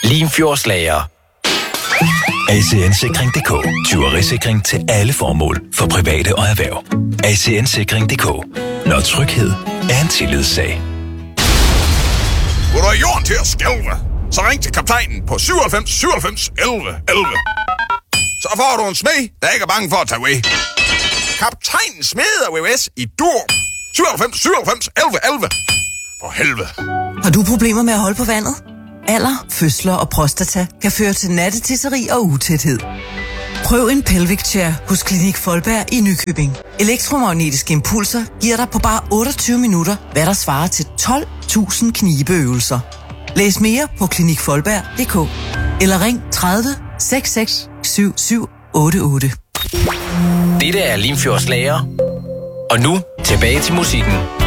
Limfjordslager. ACN-sikring.dk. Tyverisikring til alle formål for private og erhverv. ACN-sikring.dk. Når tryghed er en tillidssag. Vil du have jorden til at skælve? Så ring til kaptajnen på 97 97 11 11. Så får du en smed, der ikke er bange for at tage ved. Kaptajnen smeder VVS i Dur. 97 97 11 11. For helvede. Har du problemer med at holde på vandet? Alder, fødsler og prostata kan føre til nattetisseri og utæthed. Prøv en Pelvic Chair hos Klinik Folberg i Nykøbing. Elektromagnetiske impulser giver dig på bare 28 minutter, hvad der svarer til 12.000 knibeøvelser. Læs mere på klinikfolberg.dk eller ring 30 66 77 88. Dette er Limfjordslager. Og nu tilbage til musikken.